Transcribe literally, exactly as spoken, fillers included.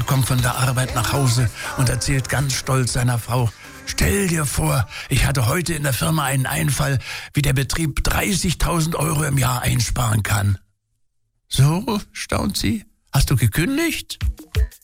kommt von der Arbeit nach Hause und erzählt ganz stolz seiner Frau: Stell dir vor, ich hatte heute in der Firma einen Einfall, wie der Betrieb dreißigtausend Euro im Jahr einsparen kann. So, staunt sie. Hast du gekündigt?